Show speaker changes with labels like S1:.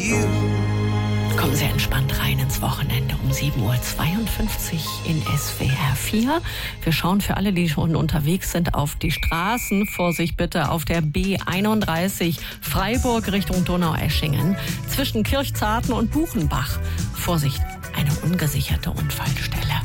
S1: you.
S2: Kommen Sie entspannt rein ins Wochenende um 7.52 Uhr in SWR 4. Wir schauen für alle, die schon unterwegs sind, auf die Straßen. Vorsicht bitte auf der B31 Freiburg Richtung Donaueschingen zwischen Kirchzarten und Buchenbach. Vorsicht, eine ungesicherte Unfallstelle.